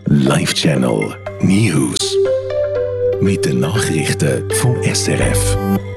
Live Channel News mit den Nachrichten vom SRF.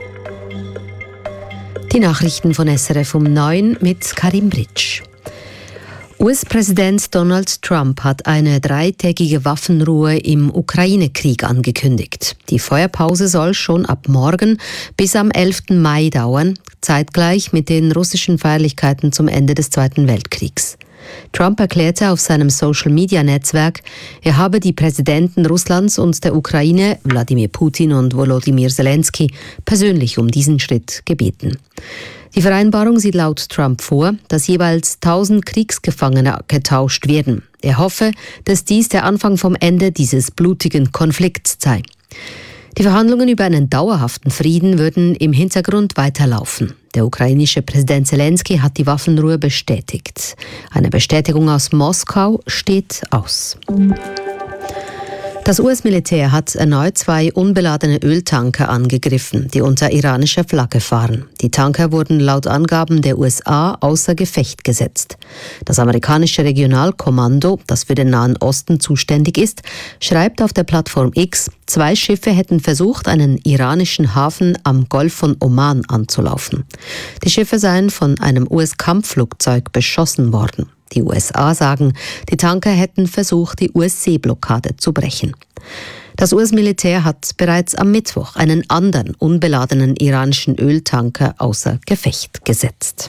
Die Nachrichten von SRF um 9 mit Karim Britsch. US-Präsident Donald Trump hat eine 3-tägige Waffenruhe im Ukraine-Krieg angekündigt. Die Feuerpause soll schon ab morgen bis am 11. Mai dauern, zeitgleich mit den russischen Feierlichkeiten zum Ende des Zweiten Weltkriegs. Trump erklärte auf seinem Social-Media-Netzwerk, er habe die Präsidenten Russlands und der Ukraine, Wladimir Putin und Volodymyr Zelensky, persönlich um diesen Schritt gebeten. Die Vereinbarung sieht laut Trump vor, dass jeweils 1000 Kriegsgefangene getauscht werden. Er hoffe, dass dies der Anfang vom Ende dieses blutigen Konflikts sei. Die Verhandlungen über einen dauerhaften Frieden würden im Hintergrund weiterlaufen. Der ukrainische Präsident Zelensky hat die Waffenruhe bestätigt. Eine Bestätigung aus Moskau steht aus. Das US-Militär hat erneut 2 unbeladene Öltanker angegriffen, die unter iranischer Flagge fahren. Die Tanker wurden laut Angaben der USA außer Gefecht gesetzt. Das amerikanische Regionalkommando, das für den Nahen Osten zuständig ist, schreibt auf der Plattform X, 2 Schiffe hätten versucht, einen iranischen Hafen am Golf von Oman anzulaufen. Die Schiffe seien von einem US-Kampfflugzeug beschossen worden. Die USA sagen, die Tanker hätten versucht, die US-Seeblockade zu brechen. Das US-Militär hat bereits am Mittwoch einen anderen unbeladenen iranischen Öltanker außer Gefecht gesetzt.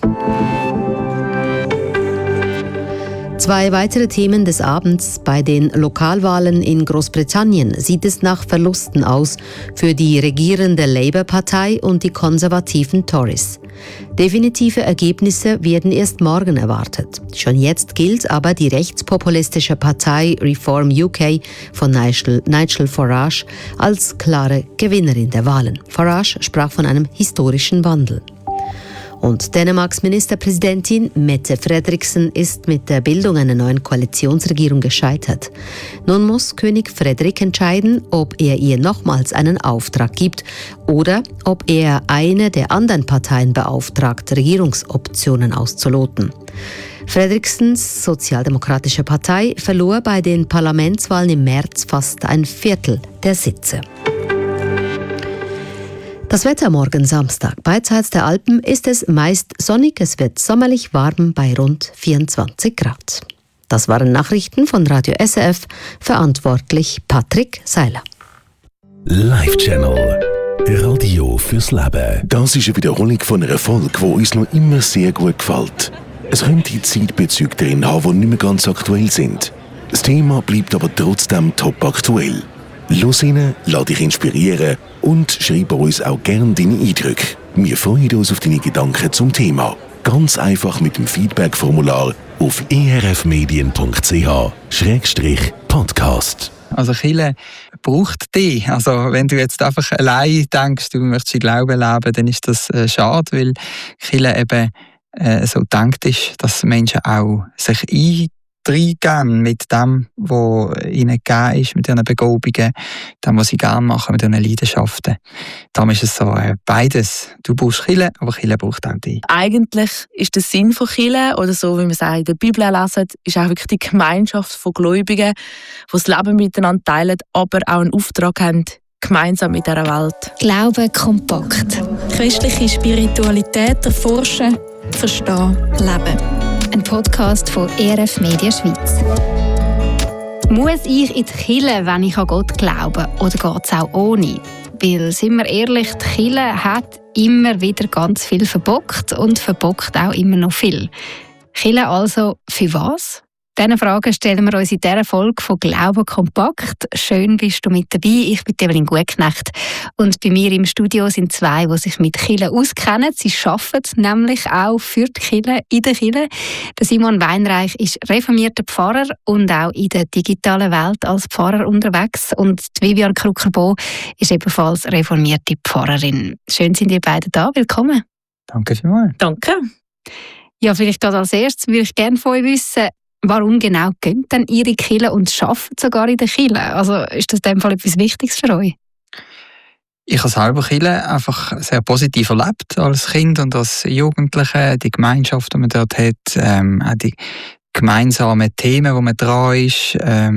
2 weitere Themen des Abends. Bei den Lokalwahlen in Großbritannien sieht es nach Verlusten aus für die regierende Labour-Partei und die konservativen Tories. Definitive Ergebnisse werden erst morgen erwartet. Schon jetzt gilt aber die rechtspopulistische Partei Reform UK von Nigel Farage als klare Gewinnerin der Wahlen. Farage sprach von einem historischen Wandel. Und Dänemarks Ministerpräsidentin Mette Frederiksen ist mit der Bildung einer neuen Koalitionsregierung gescheitert. Nun muss König Frederik entscheiden, ob er ihr nochmals einen Auftrag gibt oder ob er eine der anderen Parteien beauftragt, Regierungsoptionen auszuloten. Frederiksens sozialdemokratische Partei verlor bei den Parlamentswahlen im März fast 1/4 der Sitze. Das Wetter morgen Samstag. Beidseits der Alpen ist es meist sonnig. Es wird sommerlich warm bei rund 24 Grad. Das waren Nachrichten von Radio SRF. Verantwortlich Patrick Seiler. Live Channel Radio fürs Leben. Das ist eine Wiederholung von einer Folge, die uns noch immer sehr gut gefällt. Es könnte Zeitbezüge drin haben, die nicht mehr ganz aktuell sind. Das Thema bleibt aber trotzdem top aktuell. Los rein, lass dich inspirieren und schreib uns auch gerne deine Eindrücke. Wir freuen uns auf deine Gedanken zum Thema. Ganz einfach mit dem Feedback-Formular auf erfmedien.ch/podcast. Also Kirche braucht dich. Also wenn du jetzt einfach allein denkst, du möchtest in Glauben leben, dann ist das schade, weil Kirche eben so gedacht ist, dass Menschen auch sich reingeben mit dem, was ihnen gegeben ist, mit ihren Begabungen, dem, was sie gerne machen, mit ihren Leidenschaften. Darum ist es so beides. Du brauchst Kirche, aber Kirche braucht auch dich. Eigentlich ist der Sinn von Kirche, oder so wie wir es auch in der Bibel lesen, ist auch wirklich die Gemeinschaft von Gläubigen, die das Leben miteinander teilen, aber auch einen Auftrag haben, gemeinsam mit dieser Welt. Glaube kompakt. Christliche Spiritualität erforschen, verstehen, leben. Ein Podcast von ERF Media Schweiz. Muss ich in die Kirche, wenn ich an Gott glaube? Oder geht es auch ohne? Weil, sind wir ehrlich, die Kirche hat immer wieder ganz viel verbockt und verbockt auch immer noch viel. Kirche also für was? Diese Fragen stellen wir uns in dieser Folge von «Glaube kompakt». Schön bist du mit dabei. Ich bin Evelyn Gutknecht. Und bei mir im Studio sind 2, die sich mit Kirche auskennen. Sie arbeiten nämlich auch für die Kirche, in der Kirche. Der Simon Weinreich ist reformierter Pfarrer und auch in der digitalen Welt als Pfarrer unterwegs. Und die Vivian Krucker-Bo ist ebenfalls reformierte Pfarrerin. Schön sind ihr beide da. Willkommen. Danke vielmals. Danke. Ja, vielleicht gerade als erstes würde ich gerne von euch wissen, warum genau gehen denn Ihre Kirche und arbeiten sogar in der Kirche? Also ist das in dem Fall etwas Wichtiges für euch? Ich habe selber Kirche einfach sehr positiv erlebt als Kind und als Jugendliche. Die Gemeinschaft, die man dort hat, auch die gemeinsamen Themen, wo man dran ist,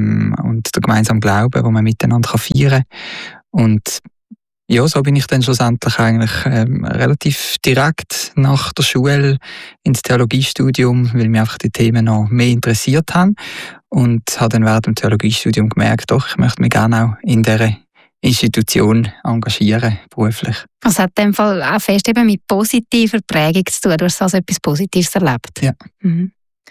und der gemeinsame Glauben, wo man miteinander feiern kann. Und ja, so bin ich dann schlussendlich eigentlich relativ direkt nach der Schule ins Theologiestudium, weil mich einfach die Themen noch mehr interessiert haben. Und habe dann während dem Theologiestudium gemerkt, doch, ich möchte mich gerne auch in dieser Institution engagieren, beruflich. Das hat in dem Fall auch fest eben mit positiver Prägung zu tun. Du hast also etwas Positives erlebt. Ja. Mhm.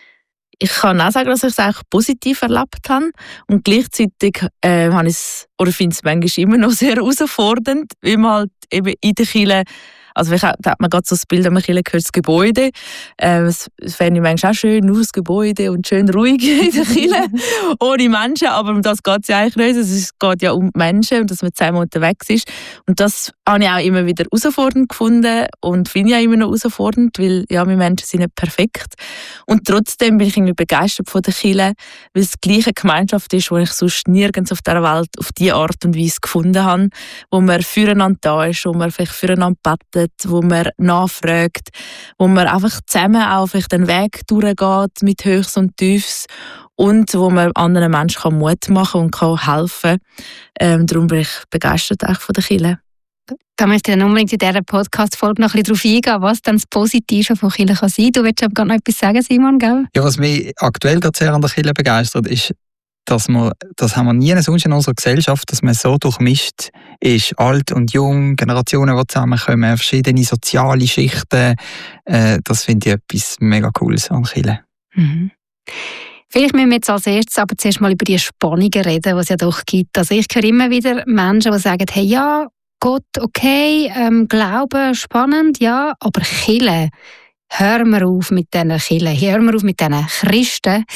Ich kann auch sagen, dass ich es auch positiv erlebt habe. Und gleichzeitig habe ich es, oder finde es manchmal immer noch sehr herausfordernd, weil man halt eben in der Kirche, also da hat man gerade so das Bild, wenn man Kirche gehört, das Gebäude. Das fände ich manchmal auch schön, nur das Gebäude und schön ruhig in der Kirche, ohne Menschen. Aber um das geht es ja eigentlich nicht. Es geht ja um Menschen und dass man zusammen unterwegs ist. Und das habe ich auch immer wieder herausfordernd gefunden und finde ich auch immer noch herausfordernd, weil ja, wir Menschen sind nicht perfekt. Und trotzdem bin ich irgendwie begeistert von der Kirche, weil es die gleiche Gemeinschaft ist, die ich sonst nirgends auf dieser Welt auf diese Art und Weise gefunden habe, wo man füreinander da ist, wo man vielleicht füreinander betet, wo man nachfragt, wo man einfach zusammen auch vielleicht den Weg durchgeht mit Höchst und Tiefs und wo man anderen Menschen Mut machen und kann helfen kann. Darum bin ich begeistert auch von der Kirche. Da möchte ich dann unbedingt in dieser Podcast-Folge noch ein bisschen darauf eingehen, was dann das Positive von Kirche kann sein. Du willst aber gerade noch etwas sagen, Simon, gell? Ja, was mich aktuell gerade sehr an der Kirche begeistert, ist, das haben wir nie sonst in unserer Gesellschaft, dass man so durchmischt ist, alt und jung, Generationen, die zusammenkommen, verschiedene soziale Schichten. Das finde ich etwas mega Cooles an Kirche. Mhm. Vielleicht müssen wir jetzt als erstes aber zuerst mal über die Spannungen reden, die es ja doch gibt. Also ich höre immer wieder Menschen, die sagen, hey, ja, Gott, okay, Glauben, spannend, ja, aber Kirche, hör mal auf mit diesen Kirchen, hör mal auf mit diesen Christen.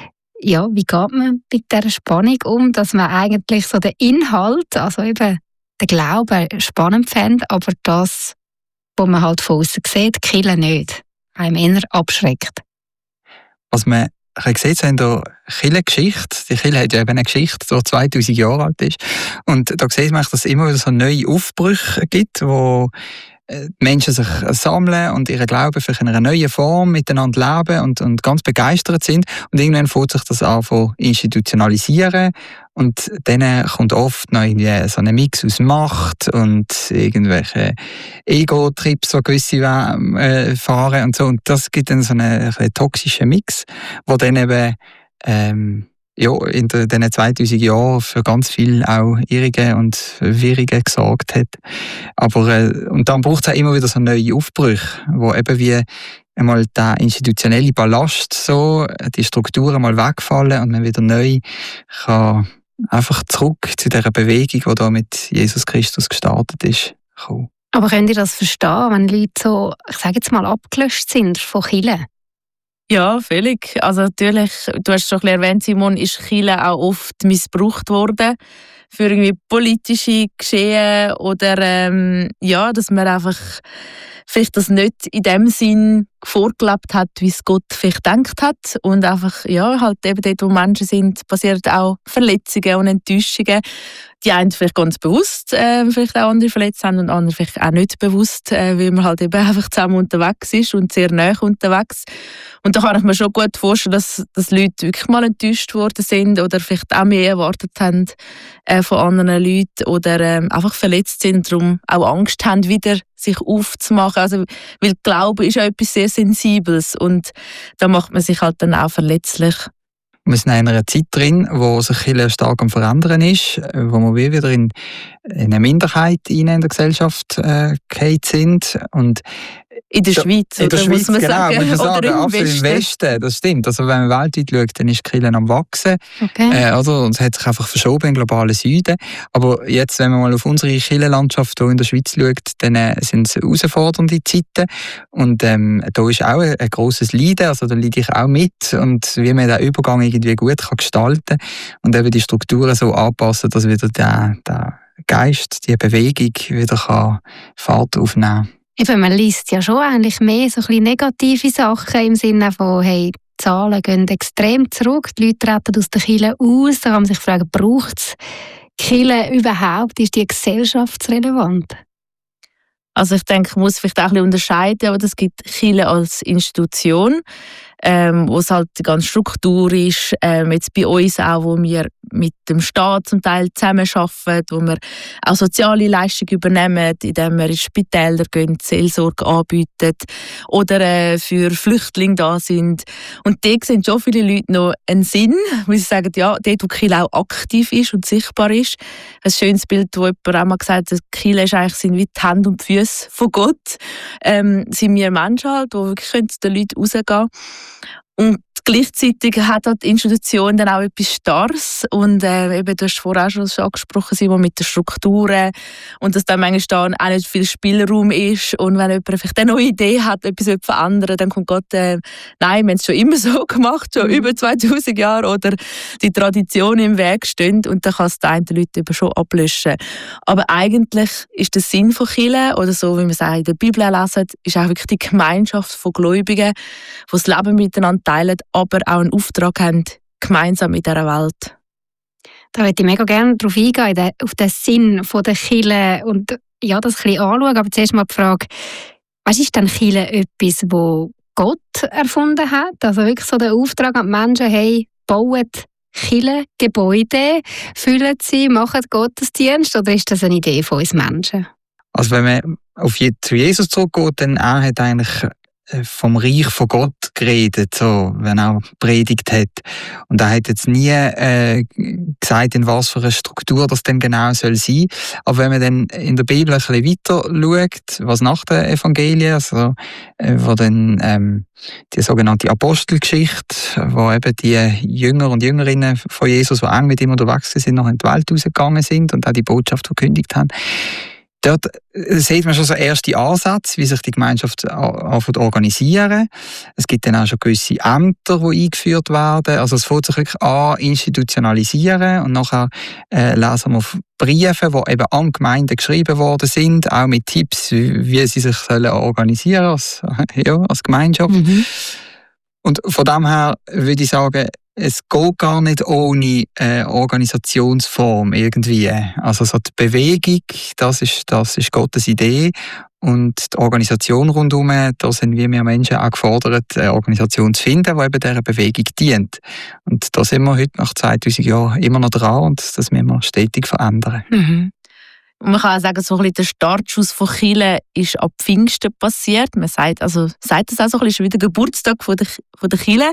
Ja, wie geht man mit dieser Spannung um, dass man eigentlich so den Inhalt, also eben den Glauben spannend findet, aber das, was man halt von außen sieht, die Kirche nicht, einem eher abschreckt? Was man sieht, so in der Kirchengeschichte, die Kirche hat ja eben eine Geschichte, die 2000 Jahre alt ist, und da sieht man, dass es immer wieder so neue Aufbrüche gibt, wo die Menschen sich sammeln und ihren Glauben für eine neue Form miteinander leben und ganz begeistert sind. Und irgendwann fängt sich das an zu institutionalisieren. Und dann kommt oft noch irgendwie so ein Mix aus Macht und irgendwelche Ego-Trips, die gewisse fahren und so. Und das gibt dann so einen toxischen Mix, der dann eben in diesen 2000 Jahren für ganz viel auch Irrige und Wirrige gesorgt hat. Aber und dann braucht es auch immer wieder so neue Aufbrüche, wo eben wie einmal der institutionelle Ballast, so die Strukturen mal wegfallen und man wieder neu kann einfach zurück zu dieser Bewegung, die da mit Jesus Christus gestartet ist, kommen. Aber könnt ihr das verstehen, wenn Leute so, ich sage jetzt mal, abgelöscht sind von Kirche? Ja, völlig. Also natürlich, du hast es schon erwähnt, Simon, ist Kirche auch oft missbraucht worden für irgendwie politische Geschehen oder ja, dass man einfach vielleicht das nicht in dem Sinn vorgelebt hat, wie es Gott vielleicht gedacht hat. Und einfach, ja, halt eben dort, wo Menschen sind, passieren auch Verletzungen und Enttäuschungen. Die einen vielleicht ganz bewusst vielleicht auch andere verletzt haben und andere vielleicht auch nicht bewusst, weil man halt eben einfach zusammen unterwegs ist und sehr nah unterwegs. Und da kann ich mir schon gut vorstellen, dass Leute wirklich mal enttäuscht worden sind oder vielleicht auch mehr erwartet haben von anderen Leuten oder einfach verletzt sind und darum auch Angst haben, wieder sich aufzumachen. Also, weil Glaube ist ja etwas sehr Sensibles und da macht man sich halt dann auch verletzlich. Wir sind in einer Zeit drin, wo sich Kirche stark am Verändern ist, wo wir wieder in eine Minderheit in der Gesellschaft gefallen sind. Und in der Schweiz, in der Schweiz, muss man genau, sagen. Muss man sagen, oder absolut im Westen, das stimmt. Also wenn man weltweit schaut, dann ist die Kirche am Wachsen. Okay. Und es hat sich einfach verschoben im globalen Süden. Aber jetzt, wenn man mal auf unsere Kirchenlandschaft hier in der Schweiz schaut, dann sind es herausfordernde Zeiten. Und da ist auch ein grosses Leiden, also da leide ich auch mit. Und wie man den Übergang irgendwie gut kann gestalten und eben die Strukturen so anpassen, dass wieder der Geist, die Bewegung wieder Fahrt aufnehmen kann. Eben, man liest ja schon eigentlich mehr so ein bisschen negative Sachen im Sinne von, hey, die Zahlen gehen extrem zurück, die Leute treten aus der Kirche aus, da kann man sich fragen, braucht es Kirche überhaupt, ist die gesellschaftsrelevant? Also ich denke, ich muss vielleicht auch ein bisschen unterscheiden, aber es gibt Kirche als Institution, wo es halt die ganze Struktur ist, jetzt bei uns auch, wo wir mit dem Staat zum Teil zusammenarbeiten, wo wir auch soziale Leistungen übernehmen, indem wir in Spitäler gehen, Seelsorge anbieten oder für Flüchtlinge da sind. Und dort sind schon viele Leute noch einen Sinn, weil sie sagen, ja, dort wo Kirche auch aktiv ist und sichtbar ist. Ein schönes Bild, wo jemand auch mal gesagt hat, Kirche ist eigentlich sind wie die Hände und die Füße von Gott. Sind wir Menschen halt, die wirklich zu den Leuten rausgehen. Und gleichzeitig hat die Institution dann auch etwas Starres und eben, du hast vorher auch schon angesprochen, Simon, mit den Strukturen und dass dann manchmal da auch nicht viel Spielraum ist und wenn jemand vielleicht eine neue Idee hat, etwas zu verändern, dann kommt Gott, nein, wir haben es schon immer so gemacht, schon über 2000 Jahre oder die Tradition im Weg stehen und dann kann es die einen Leute eben schon ablöschen. Aber eigentlich ist der Sinn von Kirche oder so, wie wir es auch in der Bibel lesen, ist auch wirklich die Gemeinschaft von Gläubigen, die das Leben miteinander teilen, aber auch einen Auftrag haben, gemeinsam in dieser Welt. Da würde ich mega gerne darauf eingehen, auf den Sinn der Kirche und ja, das ein bisschen anschauen. Aber zuerst mal die Frage, was ist denn Kirche etwas, das Gott erfunden hat? Also wirklich so der Auftrag an die Menschen, hey, baut Kirchengebäude, füllen sie, machen Gottesdienst, oder ist das eine Idee von uns Menschen? Also wenn man zu Jesus zurückgeht, dann er hat eigentlich vom Reich von Gott geredet, so, wenn er predigt hat. Und er hat jetzt nie gesagt, in was für eine Struktur das denn genau soll sein. Aber wenn man dann in der Bibel ein bisschen weiter schaut, was nach den Evangelien, also wo dann die sogenannte Apostelgeschichte, wo eben die Jünger und Jüngerinnen von Jesus, die eng mit ihm unterwegs sind, noch in die Welt rausgegangen sind und auch die Botschaft verkündigt haben, dort sieht man schon so erste Ansätze, wie sich die Gemeinschaft organisieren. Es gibt dann auch schon gewisse Ämter, die eingeführt werden. Also es fängt sich wirklich an, institutionalisieren. Und nachher lesen wir Briefe, die eben an Gemeinden geschrieben worden sind, auch mit Tipps, wie sie sich organisieren sollen als Gemeinschaft. Mhm. Und von dem her würde ich sagen, es geht gar nicht ohne Organisationsform irgendwie. Also so die Bewegung, das ist Gottes Idee. Und die Organisation rundherum, da sind wir Menschen auch gefordert, eine Organisation zu finden, die eben dieser Bewegung dient. Und da sind wir heute nach 2000 Jahren immer noch dran und das müssen wir stetig verändern. Mhm. Man kann auch sagen, so ein bisschen der Startschuss von Kirche ist ab Pfingsten passiert. Man sagt das auch so ein bisschen wie der Geburtstag von der Kirche.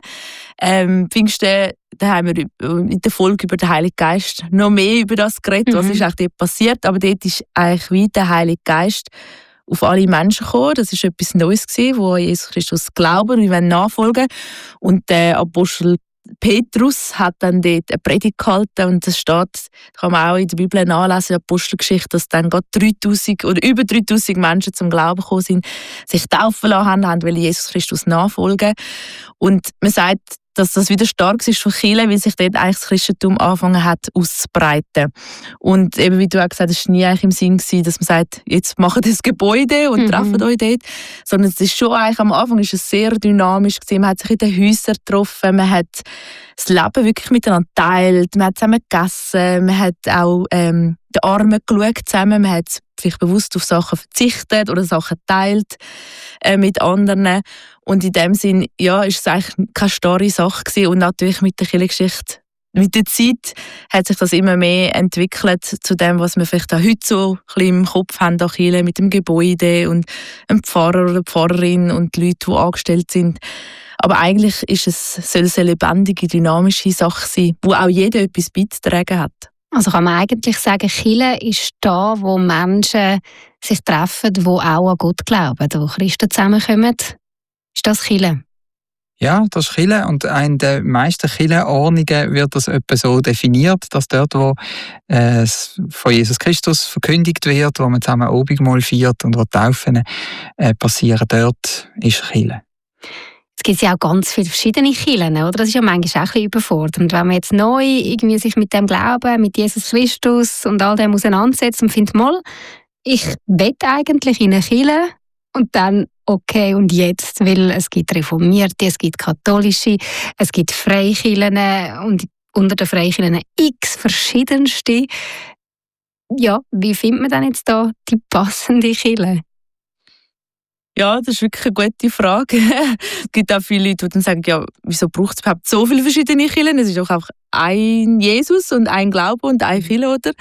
Pfingsten, da haben wir in der Folge über den Heiligen Geist noch mehr über das geredet, was ist eigentlich dort passiert. Aber dort ist eigentlich wie der Heilige Geist auf alle Menschen gekommen. Das war etwas Neues, wo Jesus Christus glauben und wir nachfolgen. Und der Apostel Petrus hat dann dort eine Predigt gehalten und das steht, kann man auch in der Bibel nachlesen, in der Apostelgeschichte, dass dann gerade 3000 oder über 3000 Menschen zum Glauben gekommen sind, sich taufen lassen haben, weil Jesus Christus nachfolgen. Und man sagt, dass das wieder stark ist von Kirche, weil sich dort eigentlich das Christentum angefangen hat auszubreiten. Und eben, wie du auch gesagt hast, es war nie eigentlich im Sinn gewesen, dass man sagt, jetzt macht das Gebäude und treffen euch dort. Sondern es ist schon eigentlich, am Anfang ist es sehr dynamisch gewesen. Man hat sich in den Häusern getroffen, man hat das Leben wirklich miteinander geteilt, man hat zusammen gegessen, man hat auch den Armen geschaut zusammen, man hat vielleicht bewusst auf Sachen verzichtet oder Sachen geteilt mit anderen. Und in dem Sinn, ja, ist es eigentlich keine starre Sache gewesen. Und natürlich mit der Kirchengeschichte, mit der Zeit hat sich das immer mehr entwickelt zu dem, was wir vielleicht auch heute so ein bisschen im Kopf haben, an Kirche, mit dem Gebäude und einem Pfarrer oder Pfarrerin und die Leute, die angestellt sind. Aber eigentlich soll es eine lebendige, dynamische Sache sein, wo auch jeder etwas beizutragen hat. Also kann man eigentlich sagen, Kirche ist da, wo Menschen sich treffen, die auch an Gott glauben, wo Christen zusammenkommen. Ist das Kirche? Ja, das ist Kirche. Und in den meisten Kirchenordnungen wird das etwa so definiert, dass dort, wo von Jesus Christus verkündigt wird, wo man zusammen Abendmahl feiert und wo Taufen passieren, dort ist Kirche. Es gibt ja auch ganz viele verschiedene Kirchen, oder? Das ist ja manchmal auch ein bisschen überfordernd. Wenn man jetzt neu irgendwie sich mit dem Glauben, mit Jesus Christus und all dem auseinandersetzt und findet, mal, ich will eigentlich in eine Kirche und dann, okay, und jetzt? Weil es gibt Reformierte, es gibt Katholische, es gibt Freikirchen und unter den Freikirchen x verschiedenste. Ja, wie findet man denn jetzt da die passende Kirche? Ja, das ist wirklich eine gute Frage. Es gibt auch viele Leute, die dann sagen, ja, wieso braucht es überhaupt so viele verschiedene Kirchen? Es ist doch einfach ein Jesus und ein Glaube und eine Kirche, oder?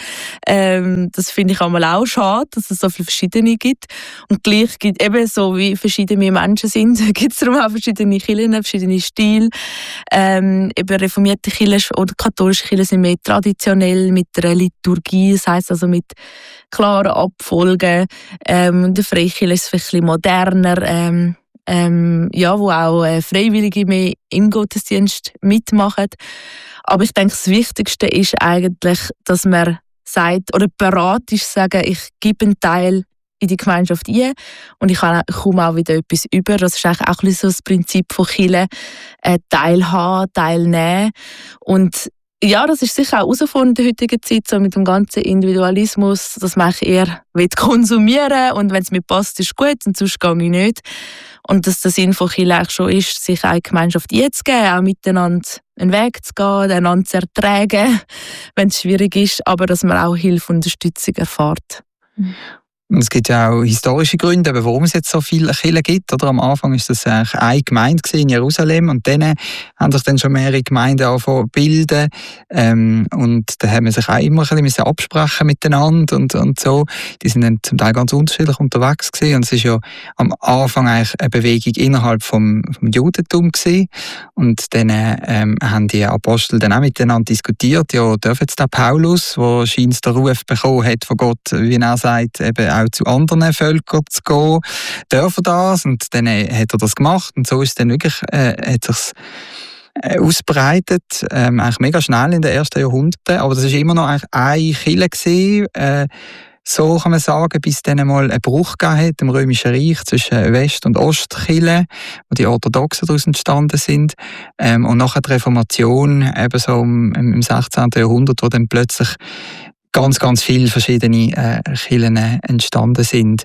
Das finde ich einmal auch schade, dass es so viele verschiedene gibt. Und gleich gibt eben so, wie verschiedene wir Menschen sind, gibt es darum auch verschiedene Kirchen, verschiedene Stile. Eben reformierte Kirchen oder katholische Kirchen sind mehr traditionell mit einer Liturgie, das heisst also mit klaren Abfolgen. Der Freikirche ist vielleicht ein bisschen moderner, ja, wo auch Freiwillige mehr im Gottesdienst mitmachen. Aber ich denke, das Wichtigste ist eigentlich, dass man sagt oder bereit ist zu sagen, ich gebe einen Teil in die Gemeinschaft ein und ich komme auch wieder etwas über. Das ist eigentlich auch ein bisschen so das Prinzip von Kirche, teilhaben, teilnehmen. Und ja, das ist sicher auch herausfordernd in der heutigen Zeit, so mit dem ganzen Individualismus, dass man eher konsumieren will und wenn es mir passt, ist gut und sonst gehe ich nicht. Und dass der Sinn von Kirche eigentlich schon ist, sich eine Gemeinschaft einzugeben, auch miteinander einen Weg zu gehen, einander zu ertragen, wenn es schwierig ist, aber dass man auch Hilfe und Unterstützung erfährt. Und es gibt ja auch historische Gründe, warum es jetzt so viele Kirchen gibt. Oder? Am Anfang war das eigentlich eine Gemeinde in Jerusalem und dann haben sich dann schon mehrere Gemeinden angefangen zu bilden. Und da haben wir sich auch immer ein bisschen absprechen miteinander und so. Die sind dann zum Teil ganz unterschiedlich unterwegs gewesen. Und es ist ja am Anfang eigentlich eine Bewegung innerhalb vom Judentum gewesen. Und dann haben die Apostel dann auch miteinander diskutiert. Ja, darf jetzt der Paulus, der scheinbar den Ruf bekommen hat von Gott, wie er sagt, eben auch zu anderen Völkern zu gehen, dürfen das, und dann hat er das gemacht und so ist es dann wirklich, hat sich's ausbreitet, eigentlich mega schnell in den ersten Jahrhunderten, aber das ist immer noch eigentlich eine Kirche gewesen, so kann man sagen, bis dann mal einen Bruch gegeben hat im Römischen Reich zwischen West- und Ostkirche, wo die Orthodoxen daraus entstanden sind, und nachher die Reformation, eben so im 16. Jahrhundert, wo dann plötzlich ganz, ganz viele verschiedene Kirchen entstanden sind.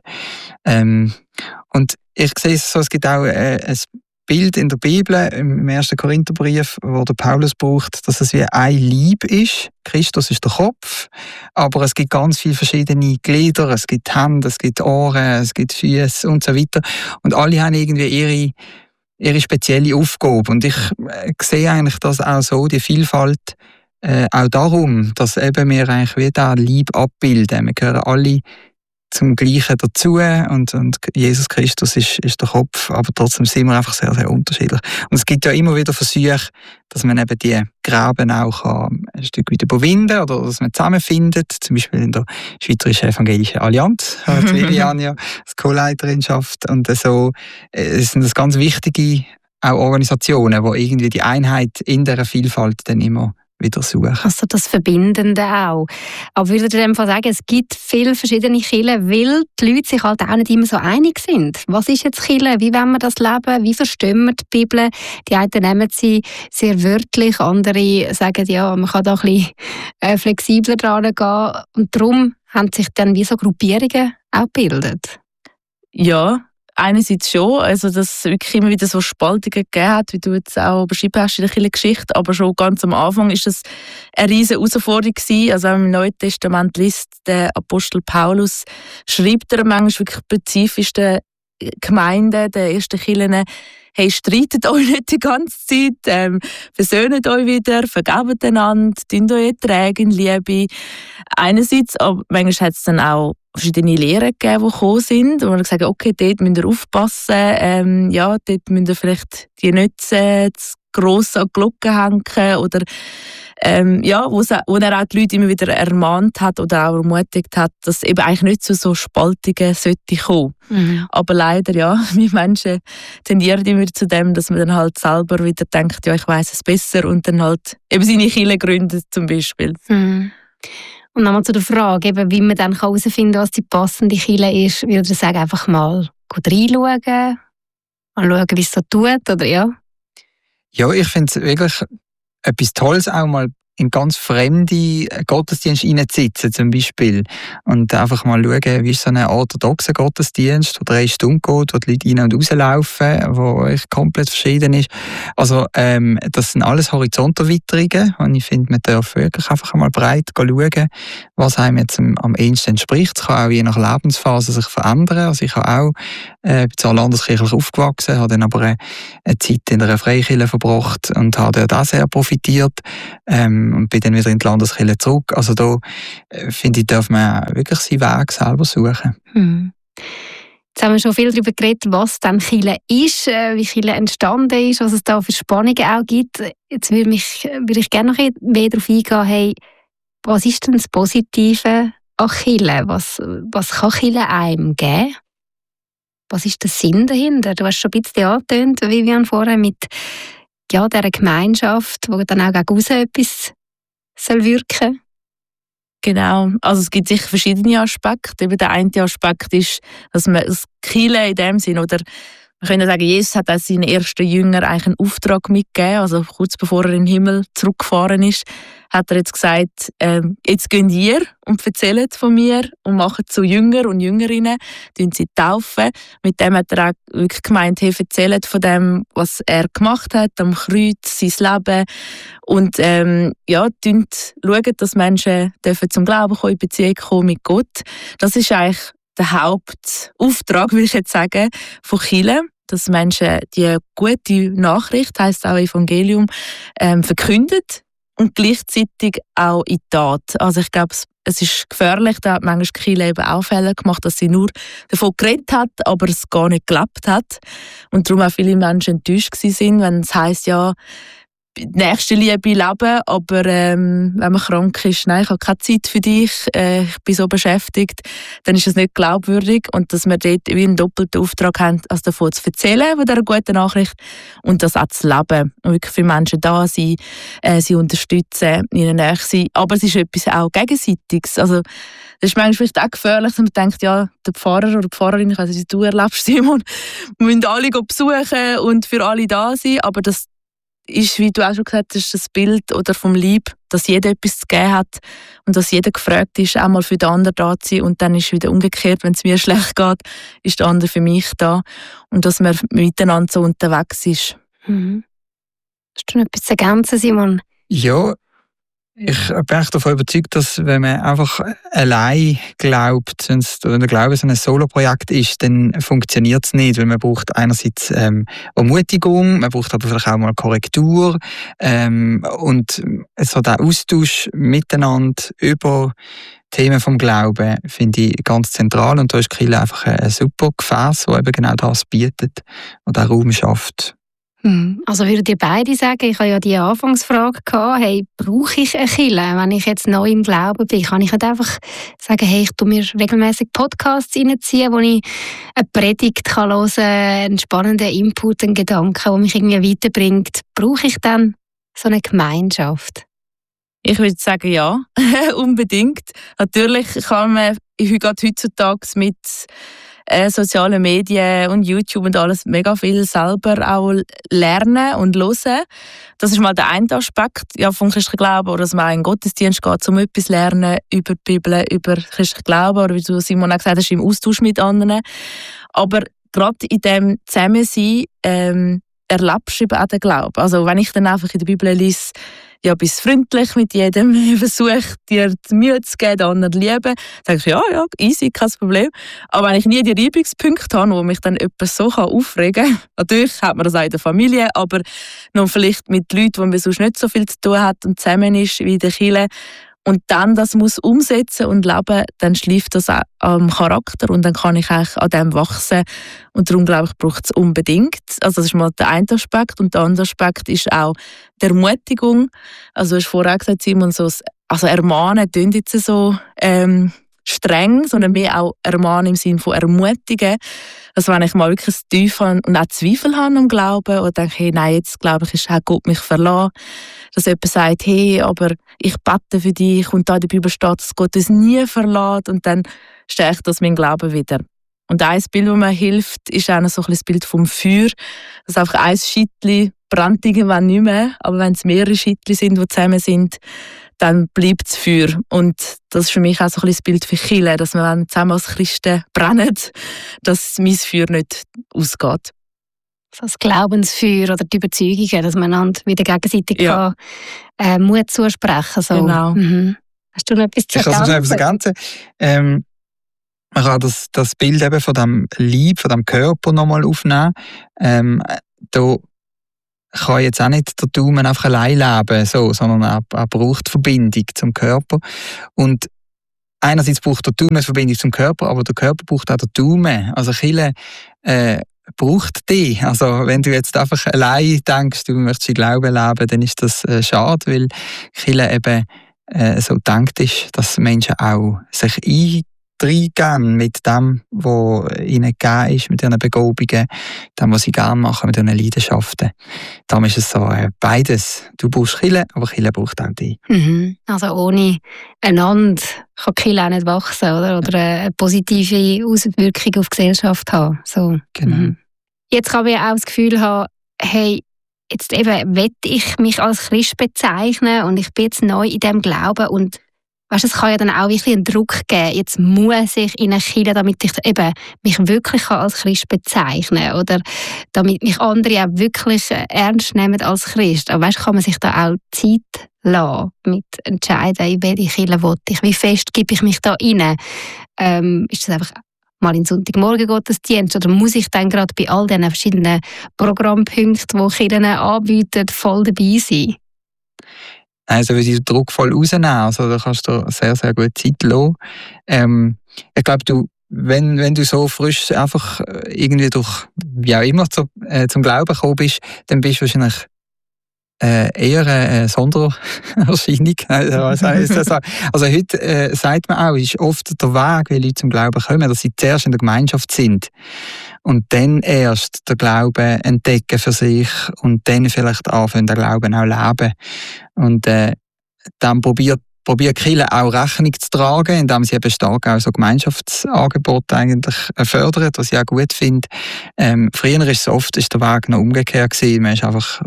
Und ich sehe es so, es gibt auch ein Bild in der Bibel, im 1. Korintherbrief, wo der Paulus braucht, dass es wie ein Leib ist. Christus ist der Kopf, aber es gibt ganz viele verschiedene Glieder, es gibt Hände, es gibt Ohren, es gibt Füße und so weiter. Und alle haben irgendwie ihre spezielle Aufgabe. Und ich sehe eigentlich das auch so, die Vielfalt, auch darum, dass eben wir eigentlich wie diesen Leib abbilden. Wir gehören alle zum Gleichen dazu und Jesus Christus ist der Kopf, aber trotzdem sind wir einfach sehr, sehr unterschiedlich. Und es gibt ja immer wieder Versuche, dass man eben die Gräben auch ein Stück weit überwinden oder dass man zusammenfindet, zum Beispiel in der Schweizerischen Evangelischen Allianz, die Lilian ja als Co-Leiterin schafft. Und so sind das ganz wichtige auch Organisationen, die irgendwie die Einheit in dieser Vielfalt dann immer wieder suchen. Also das Verbindende auch. Aber würde ich in dem Fall sagen, es gibt viele verschiedene Kirchen, weil die Leute sich halt auch nicht immer so einig sind. Was ist jetzt Kirche? Wie wollen wir das leben? Wie verstehen wir die Bibel? Die einen nehmen sie sehr wörtlich, andere sagen, ja, man kann da ein bisschen flexibler dran gehen. Und darum haben sich dann wie so Gruppierungen auch gebildet. Ja, einerseits schon, also dass es wirklich immer wieder so Spaltungen gegeben hat, wie du jetzt auch beschrieben hast in der Geschichte, aber schon ganz am Anfang ist das eine riesige Herausforderung gewesen. Also wenn man im Neuen Testament liest, der Apostel Paulus schreibt er manchmal wirklich spezifisch den Gemeinden, den ersten Kirchen, hey, streitet euch nicht die ganze Zeit, versöhnt euch wieder, vergebt einander, tut euch Erträge in Liebe. Einerseits, aber manchmal hat es dann auch verschiedene Lehren gegeben, die gekommen sind, wo man gesagt hat, okay, dort müsst ihr aufpassen, ja, dort müsst ihr vielleicht die Nütze zu gross an die Glocke hängen oder ja, wo er auch die Leute immer wieder ermahnt hat oder auch ermutigt hat, dass eben eigentlich nicht zu so Spaltungen sollte kommen. Mhm. Aber leider, ja, wir Menschen tendieren immer zu dem, dass man dann halt selber wieder denkt, ja, ich weiss es besser und dann halt eben seine Kirche gründet zum Beispiel. Mhm. Und nochmal zu der Frage, eben, wie man dann herausfinden kann, was die passende Kirche ist, würde ich sagen, einfach mal reinschauen, mal schauen, wie es so tut, oder ja? Ja, ich finde es wirklich etwas Tolles, auch mal in ganz fremde Gottesdienste reinzusitzen, zum Beispiel. Und einfach mal schauen, wie ist so ein orthodoxer Gottesdienst, der 3 Stunden geht, wo die Leute rein und rauslaufen, wo echt komplett verschieden ist. Also, das sind alles Horizonterweiterungen. Und ich finde, man darf wirklich einfach mal breit schauen, was einem jetzt am ehesten entspricht. Es kann auch je nach Lebensphase sich verändern. Also ich habe auch bin zwar landeskirchlich aufgewachsen, habe dann aber eine Zeit in einer Freikirche verbracht und habe dort auch sehr profitiert und bin dann wieder in die Landeskirche zurück. Also da finde ich, darf man wirklich seinen Weg selber suchen. Jetzt haben wir schon viel darüber geredet, was dann Kirche ist, wie Kirche entstanden ist, was es da für Spannungen auch gibt. Jetzt würde ich gerne noch mehr darauf eingehen, hey, was ist denn das Positive an Kirche? Was kann Kirche einem geben? Was ist der Sinn dahinter? Du hast schon ein bisschen angetönt, Vivian, vorher mit dieser Gemeinschaft, wo dann auch gegen aussen etwas wirken soll. Genau, also es gibt sicher verschiedene Aspekte. Eben der eine Aspekt ist, dass man das Kirche in dem Sinn, oder man könnte sagen, Jesus hat auch seinen ersten Jüngern eigentlich einen Auftrag mitgegeben. Also kurz bevor er in den Himmel zurückgefahren ist, hat er jetzt gesagt, jetzt geht ihr und erzählt von mir und macht zu Jünger und Jüngerinnen, sie taufen. Mit dem hat er auch wirklich gemeint, hey, erzählt von dem, was er gemacht hat am Kreuz, sein Leben. Und schauen, dass Menschen zum Glauben kommen, in Beziehung kommen mit Gott. Das ist eigentlich der Hauptauftrag, will ich jetzt sagen, von Kirche, dass Menschen die gute Nachricht, heisst auch Evangelium, verkündet und gleichzeitig auch in Tat. Also ich glaube, es ist gefährlich, da hat manchmal Kirche eben auch Fälle gemacht, dass sie nur davon geredet hat, aber es gar nicht gelebt hat. Und darum auch viele Menschen enttäuscht waren, wenn es heisst, ja, nächste Liebe leben, aber wenn man krank ist, nein, ich habe keine Zeit für dich, ich bin so beschäftigt, dann ist das nicht glaubwürdig. Und dass wir dort wie einen doppelten Auftrag haben, also davon zu erzählen, von dieser guten Nachricht, und das auch zu leben. Und wirklich für Menschen da sein, sie unterstützen, ihnen näher sein. Aber es ist etwas auch Gegenseitiges. Also, das ist manchmal vielleicht auch gefährlich, dass man denkt, ja, der Pfarrer oder die Pfarrerin, ich weiss nicht, wie du erlebst, Simon, müssen alle besuchen und für alle da sein, aber das ist, wie du auch schon gesagt hast, das Bild oder vom Lieb, dass jeder etwas zu geben hat und dass jeder gefragt ist, auch mal für den anderen da zu sein. Und dann ist es wieder umgekehrt, wenn es mir schlecht geht, ist der andere für mich da. Und dass man miteinander so unterwegs ist. Hast du noch etwas zu ergänzen, Simon? Ja, ich bin echt davon überzeugt, dass wenn man einfach allein glaubt, wenn der Glaube so ein Solo-Projekt ist, dann funktioniert es nicht, weil man braucht einerseits Ermutigung, man braucht aber vielleicht auch mal Korrektur und so der Austausch miteinander über Themen vom Glauben finde ich ganz zentral, und da ist Kirche einfach ein super Gefäß, das eben genau das bietet und auch Raum schafft. Also würdet ihr beide sagen, ich habe ja die Anfangsfrage gehabt, hey, brauche ich eine Kirche, wenn ich jetzt neu im Glauben bin? Kann ich nicht einfach sagen, hey, ich tue mir regelmäßig Podcasts reinziehen, wo ich eine Predigt hören kann, einen spannenden Input, einen Gedanken, der mich irgendwie weiterbringt? Brauche ich dann so eine Gemeinschaft? Ich würde sagen, ja, unbedingt. Natürlich kann man heutzutage mit sozialen Medien und YouTube und alles mega viel selber auch lernen und hören. Das ist mal der eine Aspekt vom christlichen Glauben, oder dass man in den Gottesdienst geht, um etwas lernen über die Bibel, über christlichen Glauben, oder wie du, Simon, auch gesagt hast, im Austausch mit anderen. Aber gerade in dem Zusammensein erlebst du eben auch den Glauben. Also wenn ich dann einfach in der Bibel lese, ja, bist freundlich mit jedem, versuch dir die Mühe zu geben, den anderen zu lieben, dann denke ich, ja, easy, kein Problem. Aber wenn ich nie die Reibungspunkte habe, wo mich dann jemand so aufregen kann, natürlich hat man das auch in der Familie, aber noch vielleicht mit Leuten, wo man sonst nicht so viel zu tun hat und zusammen ist wie in der Kirche, und dann das muss umsetzen und leben, dann schleift das auch am Charakter und dann kann ich eigentlich an dem wachsen. Und darum, glaube ich, braucht es unbedingt. Also das ist mal der eine Aspekt. Und der andere Aspekt ist auch die Ermutigung. Also du hast vorher gesagt, Simon, also ermahnen klingt jetzt so streng, sondern mehr auch ermahnen im Sinne von ermutigen. Also wenn ich mal wirklich tief habe und auch Zweifel habe am Glauben oder denke, hey, nein, jetzt glaube ich, hat Gott mich verlassen. Dass jemand sagt, hey, aber ich bete für dich und da in der Bibel steht, dass Gott uns nie verlässt, und dann stärkt das mein Glauben wieder. Und ein Bild, das mir hilft, ist auch noch so ein das Bild vom Feuer. Dass einfach ein Scheitchen brennt irgendwann nicht mehr, aber wenn es mehrere Scheitchen sind, die zusammen sind, dann bleibt das Feuer. Und das ist für mich auch so ein das Bild für Kirche, dass wir, wenn wir zusammen als Christen brennen, dass mein Feuer nicht ausgeht. Das Glaubensfeuer oder die Überzeugungen, dass man einander wieder gegenseitig kann, Mut zusprechen kann. So. Genau. Hast du noch etwas zu ergänzen? Ich kann es noch etwas ergänzen. Man kann das Bild eben von dem Leib, von dem Körper nochmal aufnehmen. Da kann jetzt auch nicht der Daumen einfach allein leben, sondern er braucht Verbindung zum Körper. Und einerseits braucht der Daumen Verbindung zum Körper, aber der Körper braucht auch den Daumen. Also Kirche braucht dich. Also wenn du jetzt einfach allein denkst, du möchtest in Glauben leben, dann ist das schade, weil Kirche eben so gedacht ist, dass Menschen auch sich reingehen mit dem, was ihnen gegeben ist, mit ihren Begabungen, dem, was sie gerne machen, mit ihren Leidenschaften. Darum ist es so beides. Du brauchst Kirche, aber Kirche braucht auch dich. Mhm. Also ohne einander kann die Kirche auch nicht wachsen, oder eine positive Auswirkung auf die Gesellschaft haben. So. Genau. Mhm. Jetzt kann man ja auch das Gefühl haben, hey, jetzt eben will ich mich als Christ bezeichnen und ich bin jetzt neu in diesem Glauben und weißt, es kann ja dann auch wirklich einen Druck geben. Jetzt muss ich in eine Kirche, damit ich eben mich wirklich als Christ bezeichnen kann oder damit mich andere auch wirklich ernst nehmen als Christ. Aber weißt, kann man sich da auch Zeit lassen mit entscheiden, in welche Kirche will ich, wie fest gebe ich mich da rein? Ist das einfach mal in Sonntagmorgen Gottesdienst oder muss ich dann gerade bei all diesen verschiedenen Programmpunkten, die Kirchen anbieten, voll dabei sein? Also würde ich den Druck voll rausnehmen. Also da kannst du sehr, sehr gut Zeit lassen. Ich glaube, wenn du so frisch einfach irgendwie durch, wie auch immer, zum Glauben gekommen bist, dann bist du wahrscheinlich eher eine Sondererscheinung. Also heute sagt man auch, es ist oft der Weg, wie Leute zum Glauben kommen, dass sie zuerst in der Gemeinschaft sind und dann erst den Glauben entdecken für sich und dann vielleicht anfangen, den Glauben auch leben. Und dann probiert die Kirche auch Rechnung zu tragen, indem sie eben stark auch so Gemeinschaftsangebote eigentlich fördert, was ich auch gut finde. Früher ist der Weg noch umgekehrt gewesen. Man ist einfach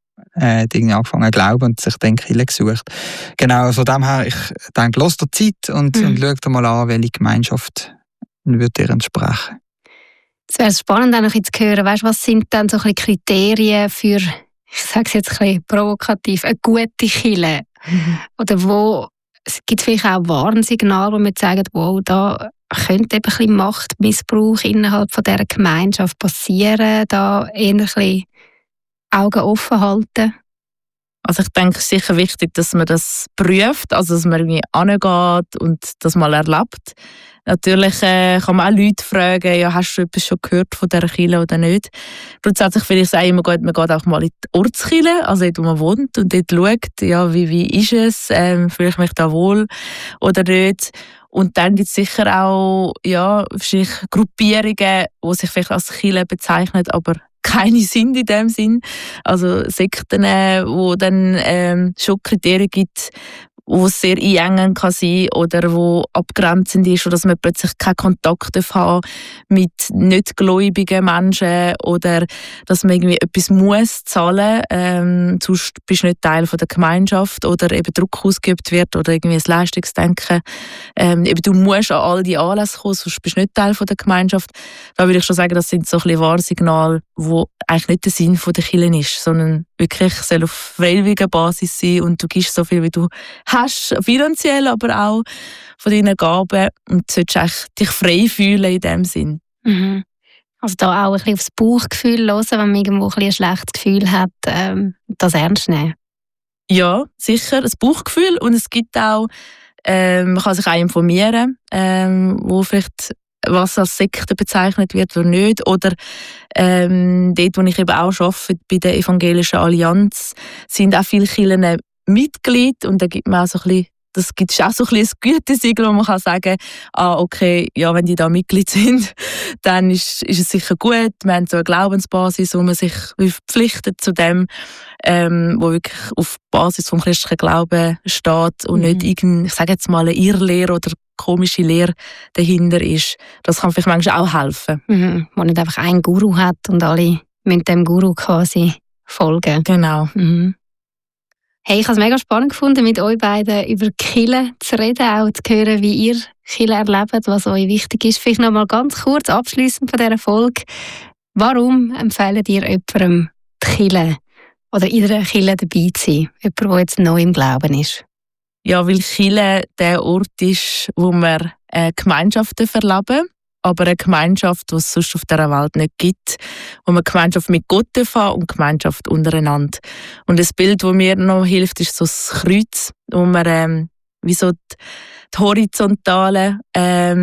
Dinge angefangen zu glauben und sich dann Kirche gesucht. Genau, von dem her, ich denke, lass dir Zeit und schau dir mal an, welche Gemeinschaft wird dir entsprechen. Es wäre spannend, auch noch zu hören, weißt, was sind dann so ein bisschen Kriterien für, ich sage es jetzt ein bisschen provokativ, eine gute Kirche? Oder wo es gibt vielleicht auch Warnsignale, wo wir sagen, wow, da könnte eben ein bisschen Machtmissbrauch innerhalb von dieser Gemeinschaft passieren, da eher ein bisschen Augen offen halten? Also ich denke, es ist sicher wichtig, dass man das prüft, also dass man irgendwie angeht und das mal erlebt. Natürlich kann man auch Leute fragen, ja, hast du etwas schon gehört von dieser Kirche oder nicht? Grundsätzlich finde ich es auch immer gut, man geht auch mal in die Ortskirche, also dort, wo man wohnt, und dort schaut, ja, wie ist es, fühle ich mich da wohl oder nicht? Und dann gibt es sicher auch wahrscheinlich Gruppierungen, die sich vielleicht als Kirche bezeichnen, aber keine sind in dem Sinn. Also Sekten, wo dann schon Kriterien gibt, wo es sehr einengend kann sein oder wo abgrenzend ist, oder dass man plötzlich keinen Kontakt haben mit nicht gläubigen Menschen oder dass man irgendwie etwas muss zahlen, sonst bist du nicht Teil von der Gemeinschaft oder eben Druck ausgeübt wird oder irgendwie ein Leistungsdenken. Eben du musst an all die Anlässe kommen, sonst bist du nicht Teil von der Gemeinschaft. Da würde ich schon sagen, das sind so ein bisschen Warnsignale, wo eigentlich nicht der Sinn von der Kirche ist, sondern wirklich soll auf freiwilliger Basis sein und du gibst so viel, wie du hast, finanziell, aber auch von deinen Gaben, und du solltest eigentlich dich frei fühlen in dem Sinn. Mhm. Also da auch ein bisschen aufs Bauchgefühl hören, wenn man irgendwo ein schlechtes Gefühl hat, das ernst nehmen. Ja, sicher, ein Bauchgefühl, und es gibt auch, man kann sich auch informieren, wo vielleicht was als Sekte bezeichnet wird oder nicht. Oder dort, wo ich eben auch arbeite, bei der Evangelischen Allianz, sind auch viele Kirchen Mitglied, und da gibt man auch so ein bisschen, das gibt auch so ein bisschen ein Gütesiegel, wo man kann sagen, okay, ja, wenn die da Mitglied sind, dann ist es sicher gut. Wir haben so eine Glaubensbasis, wo man sich verpflichtet zu dem, wo wirklich auf Basis vom christlichen Glauben steht und nicht irgendeine, ich sage jetzt mal, eine Irrlehre oder komische Lehre dahinter ist. Das kann vielleicht manchmal auch helfen. Mhm. Man nicht einfach einen Guru hat und alle müssen dem Guru quasi folgen. Genau. Mhm. Hey, ich habe es mega spannend gefunden, mit euch beiden über Kirche zu reden, auch zu hören, wie ihr Kirche erlebt, was euch wichtig ist. Vielleicht noch mal ganz kurz abschliessend von dieser Folge. Warum empfehlt ihr jemandem die Kirche oder in der Kirche dabei zu sein? Jemand, der jetzt neu im Glauben ist? Ja, weil Kirche der Ort ist, wo wir Gemeinschaften verleben, aber eine Gemeinschaft, die es sonst auf dieser Welt nicht gibt, wo man Gemeinschaft mit Gott haben und Gemeinschaft untereinander. Und das Bild, das mir noch hilft, ist so das Kreuz, wo man wie so die horizontale